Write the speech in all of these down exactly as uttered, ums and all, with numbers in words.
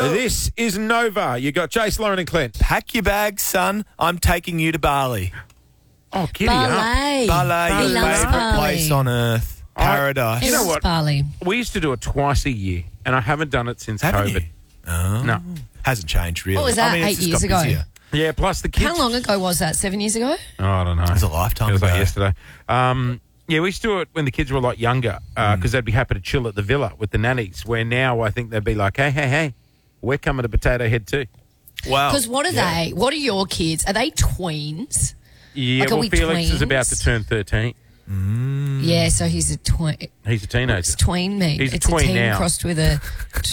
This is Nova. You got Jace, Lauren and Clint. Pack your bags, son. I'm taking you to Bali. Oh, giddy up. Ballet. Bali, He your loves favourite Bali. place on earth. I- Paradise. He You know loves what? Bali. We used to do it twice a year, and I haven't done it since Haven't COVID. you? Oh. No. Hasn't changed, really. What was that, I mean, it's eight just years got ago? busier. Yeah, plus the kids. How long ago was that? Seven years ago? Oh, I don't know. It was a lifetime Feels like ago. yesterday. Um, yeah, we used to do it when the kids were a lot younger because Mm. they'd be happy to chill at the villa with the nannies, where now I think they'd be like, hey, hey, hey, we're coming to Potato Head too. Wow. Because what are Yeah. they? What are your kids? Are they tweens? Yeah, Like, are well, we Felix is tweens? about to turn thirteen. Yeah, so he's a tween. He's a teenager. What's tween mean? He's a it's tween a teen now. crossed with a...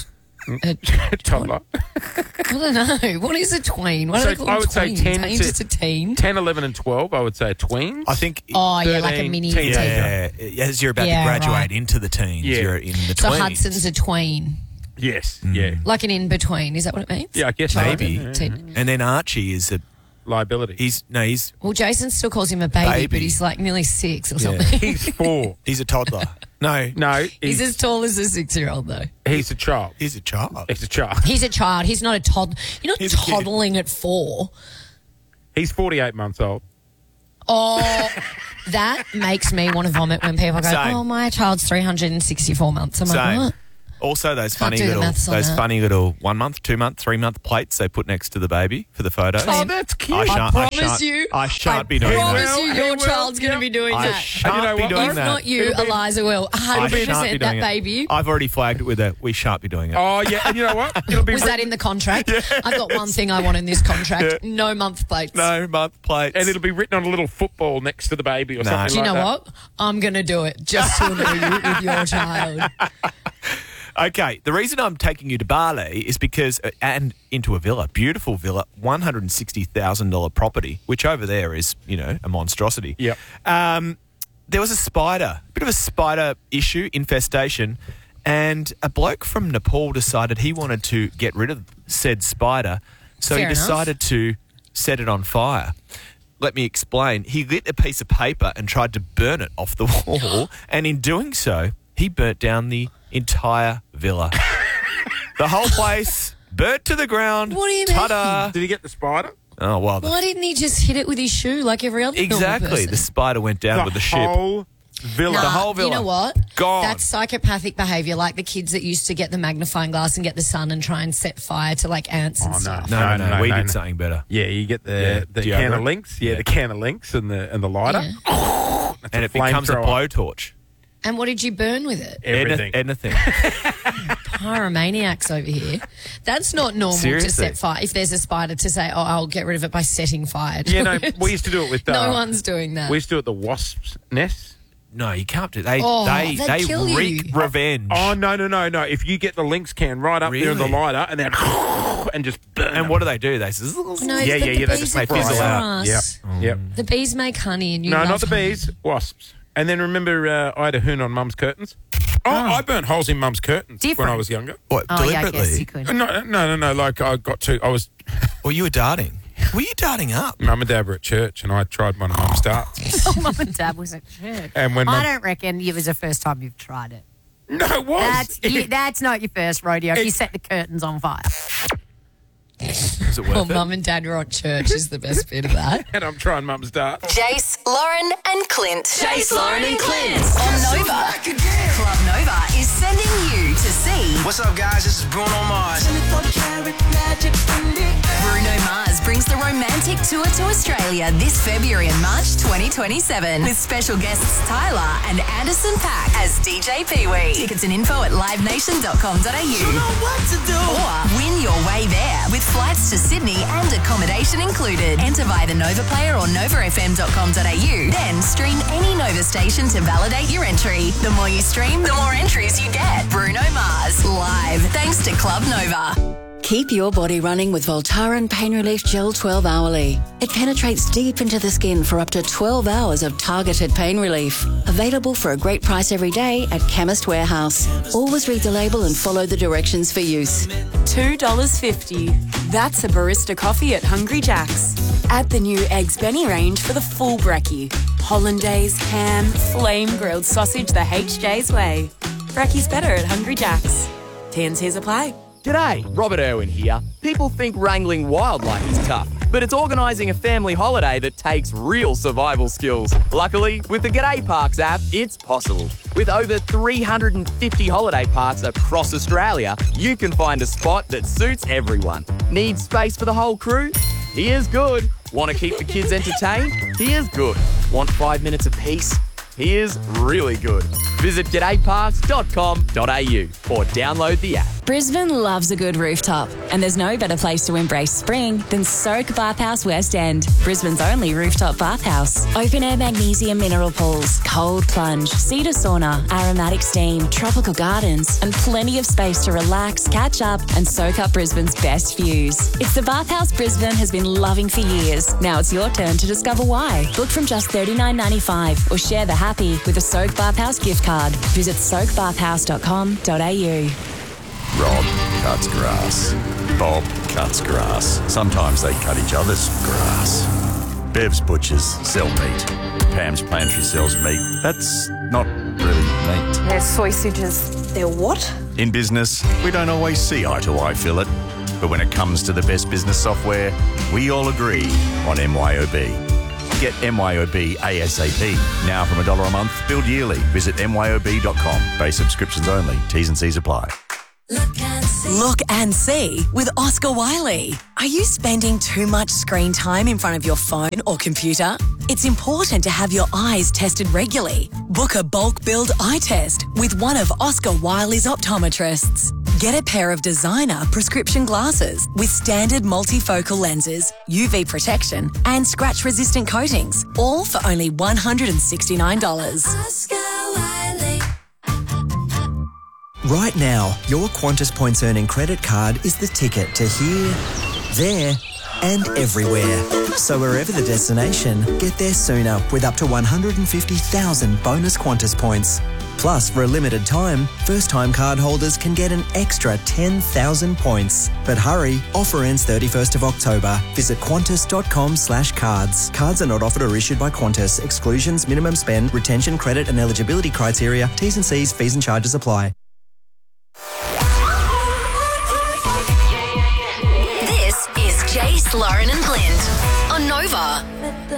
a Toddler. I don't know. What is a tween? What So are they called? I would say tweens? ten Ain't to- just a teen. ten, eleven and twelve, I would say tweens. I think... Oh, yeah, like a thirteen, mini teen- teen. yeah, yeah, as you're about Yeah, to graduate right. into the teens, Yeah. you're in the So tweens. Hudson's a tween. Yes, Mm. yeah. Like an in-between. Is that what it means? Yeah, I guess so. Maybe. Yeah, yeah, Teen. And then Archie is a... Liability. He's... No, he's... Well, Jason still calls him a baby, Baby. but he's like nearly six or Yeah. something. He's four. He's a toddler. No, No, He's he's, as tall as a six-year-old, though. he's a child. he's a child. He's a child. He's a child. He's not a toddler. You're not He's a kid. toddling at four. He's forty-eight months old. Oh, that makes me want to vomit when people go, Same. oh, my child's three hundred sixty-four months. I'm like, Same. what? Also, those Can't funny do the little, maths on those that. funny little one month, two month, three month plates they put next to the baby for the photos. Oh, that's cute. I I shan't, promise shan't, you. I shan't be doing promise that. you Well, your he will, child's going to yeah. be doing I that. shan't And you know be what? doing If that. not you, It'll be- Eliza will. one I hundred shan't be percent doing that it. baby. I've already flagged it with a. We shan't be doing it. Oh, yeah. And you know what? It'll be Was that in the contract? I've got one thing I want in this contract. No month plates. No month plates. And it'll be written on a little football next to the baby or No. something Do you like know that. what? I'm going to do it just to annoy you with your child. Okay, the reason I'm taking you to Bali is because, uh, and into a villa, beautiful villa, one hundred sixty thousand dollars property, which over there is, you know, a monstrosity. Yep. Um, there was a spider, a bit of a spider issue, infestation, and a bloke from Nepal decided he wanted to get rid of said spider, so Fair he enough. decided to set it on fire. Let me explain. He lit a piece of paper and tried to burn it off the wall, and in doing so, he burnt down the entire villa. The whole place burnt to the ground. What do you Ta-da. Did he get the spider? Oh, well, the- Why didn't he just hit it with his shoe like every other normal exactly. person? The spider went down the with the ship. whole villa. Nah, the whole You villa. know what? Gone. That's psychopathic behaviour, like the kids that used to get the magnifying glass and get the sun and try and set fire to like ants and Oh, no. stuff. No, no, No, no, no, we no, did no. something better. Yeah, you get the, Yeah, the deodorant. can of links. Yeah, Yeah. the can of links and the and the lighter. Yeah. That's And a it becomes a flamethrower. blowtorch. And what did you burn with it? Everything. Any- anything. Pyromaniacs over here. That's not normal to Seriously? set fire. If there's a spider, to say, oh, I'll get rid of it by setting fire to Yeah, no, it. we used to do it with. Uh, No one's doing that. We used to do it at the wasps' nest. No, you can't do They, Oh, they, they'd they kill wreak you. revenge. Oh no, no, no, no! If you get the lynx can right up there in the Really? lighter and then and just burn And them. what do they do? They say, No, Yeah, it's the, yeah, the yeah, they bees just are make good fizzle for out. Yep, us. yep. The bees make honey and you No, love not the honey. bees, wasps. And then remember, uh, I had a hoon on Mum's curtains. Oh, I burnt holes in Mum's curtains when Different. I was younger. What, Oh, yeah, I deliberately? guess you could. No, no, no, no. Like I got to, I was. Or you were darting? Were you darting up? Mum and Dad were at church, and I tried one of Mum's darts. Oh, Mum and Dad was at church. And when I Mum- don't reckon it was the first time you've tried it. No, it was. That's you, that's not your first rodeo. It- You set the curtains on fire. Was it worth Well, it? mum and dad were at church is the best bit of that. and I'm trying Mum's darts. Jace, Lauren, and Clint. Jace, Lauren, and Clint on Nova. Club Nova is sending you to see What's up, guys? This is Bruno Mars. Bruno Mars brings the romantic tour to Australia this February and March twenty twenty-seven with special guests Tyler and Anderson Paak as D J Pee-wee. Tickets and info at live nation dot com dot a u. Or win your way there with flights to Sydney and accommodation included. Enter via the Nova Player or nova f m dot com dot a u. Then stream any Nova station to validate your entry. The more you stream, the more entries you get. Bruno Mars, live, thanks to Club Nova. Keep your body running with Voltaren Pain Relief Gel twelve hourly. It penetrates deep into the skin for up to twelve hours of targeted pain relief. Available for a great price every day at Chemist Warehouse. Always read the label and follow the directions for use. two dollars fifty. That's a barista coffee at Hungry Jack's. Add the new Eggs Benny range for the full brekkie. Hollandaise, ham, flame grilled sausage the H J's way. Brekkie's better at Hungry Jack's. T and C's apply. G'day, Robert Irwin here. People think wrangling wildlife is tough, but it's organising a family holiday that takes real survival skills. Luckily, with the G'day Parks app, it's possible. With over three hundred fifty holiday parks across Australia, you can find a spot that suits everyone. Need space for the whole crew? Here's good. Want to keep the kids entertained? Here's good. Want five minutes of peace? Here's really good. Visit g'day parks dot com dot a u or download the app. Brisbane loves a good rooftop, and there's no better place to embrace spring than Soak Bathhouse West End, Brisbane's only rooftop bathhouse. Open air magnesium mineral pools, cold plunge, cedar sauna, aromatic steam, tropical gardens, and plenty of space to relax, catch up, and soak up Brisbane's best views. It's the bathhouse Brisbane has been loving for years. Now it's your turn to discover why. Book from just thirty-nine ninety-five or share the happy with a Soak Bathhouse gift card. Visit soak bathhouse dot com dot a u. Rob cuts grass. Bob cuts grass. Sometimes they cut each other's grass. Bev's butchers sell meat. Pam's pantry sells meat. That's not really meat. They're sausages. They're what? In business, we don't always see eye to eye, Philip. But when it comes to the best business software, we all agree on M Y O B. Get M Y O B ASAP. Now from a dollar a month, billed yearly. Visit M Y O B dot com. Base subscriptions only. T's and C's apply. Look and see. Look and see with Oscar Wiley. Are you spending too much screen time in front of your phone or computer? It's important to have your eyes tested regularly. Book a bulk billed eye test with one of Oscar Wiley's optometrists. Get a pair of designer prescription glasses with standard multifocal lenses, U V protection, and scratch-resistant coatings, all for only one hundred sixty-nine dollars. Oscar Wiley. Right now, your Qantas Points Earning Credit Card is the ticket to here, there, and everywhere. So wherever the destination, get there sooner with up to one hundred fifty thousand bonus Qantas points. Plus, for a limited time, first-time card holders can get an extra ten thousand points. But hurry, offer ends thirty-first of October. Visit qantas dot com slash cards. Cards are not offered or issued by Qantas. Exclusions, minimum spend, retention, credit and eligibility criteria, T's and C's, fees and charges apply. This is Jace, Lauren and Blind on Nova.